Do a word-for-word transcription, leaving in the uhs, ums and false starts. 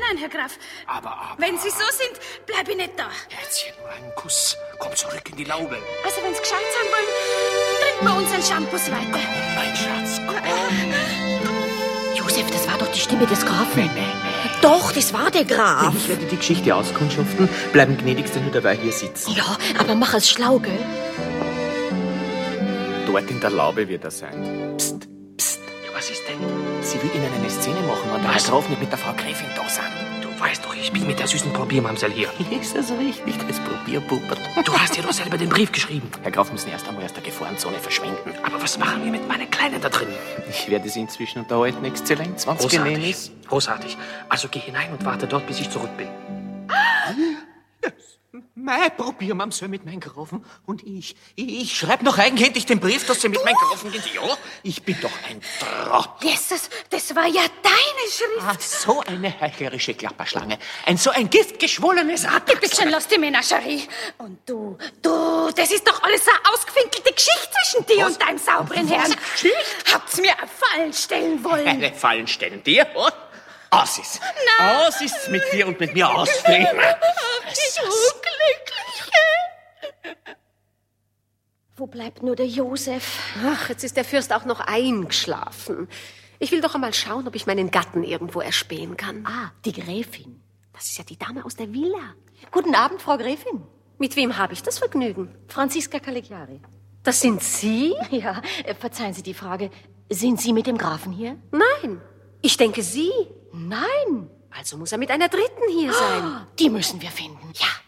nein, Herr Graf. Aber, aber... Wenn Sie so sind, bleib ich nicht da. Herzchen, nur einen Kuss. Komm zurück in die Laube. Also, wenn Sie gescheit sein wollen, trinken wir unseren Shampoos weiter. Oh, mein Schatz, komm. Josef, das war doch die Stimme des Grafen. Nein, nein, nein. Doch, das war der Graf. Ich werde die Geschichte auskundschaften. Bleiben gnädigst nur dabei hier sitzen. Ja, aber mach es schlau, gell? Dort in der Laube wird er sein. Psst, psst. Was ist denn? Sie will Ihnen eine Szene machen, und der Herr Graf nicht mit der Frau Gräfin da sind. Du weißt doch, ich bin mit der süßen Probiermamsel hier. Ist das richtig, das Probierpuppe? Du hast ja doch selber den Brief geschrieben. Herr Graf müssen erst einmal aus der Gefahrenzone verschwinden. Aber was machen wir mit meinen Kleinen da drin? Ich werde Sie inzwischen unterhalten, Exzellenz, wenn's genehm ist. Großartig. Also geh hinein und warte dort, bis ich zurück bin. Mei, Probiermamsel mit meinem Grafen und ich. Ich schreib noch eigenhändig den Brief, dass Sie mit meinem Grafen gehen. Ja, ich bin doch ein Trottel. Jesus, das war ja deine Schrift. Ach, so eine heuchlerische Klapperschlange. Ein so ein giftgeschwollenes Atlas. Bitte lass die Menagerie. Und du, du, das ist doch alles eine ausgefинkelte Geschichte zwischen dir Was? und deinem sauberen Herrn. Geschichte? Habt's mir eine Fallen stellen wollen. Eine Fallen stellen dir, oder? Aus ist. Nein. Aus ist mit dir und mit mir aus, Frieden. Die Unglückliche. Wo bleibt nur der Josef? Ach, jetzt ist der Fürst auch noch eingeschlafen. Ich will doch einmal schauen, ob ich meinen Gatten irgendwo erspähen kann. Ah, die Gräfin. Das ist ja die Dame aus der Villa. Guten Abend, Frau Gräfin. Mit wem habe ich das Vergnügen? Franziska Caligari. Das sind Sie? Ja, äh, verzeihen Sie die Frage. Sind Sie mit dem Grafen hier? Nein. Ich denke Sie. Nein. Also muss er mit einer Dritten hier sein. Die müssen wir finden. Ja.